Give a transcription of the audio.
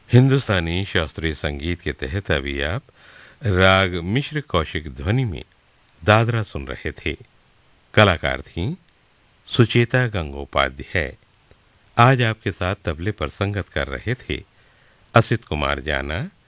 हिंदुस्तानी शास्त्रीय संगीत के तहत अभी आप राग मिश्र कौशिक ध्वनि में दादरा सुन रहे थे। कलाकार थीं सुचेता गंगोपाध्याय। आज आपके साथ तबले पर संगत कर रहे थे असित कुमार जाना,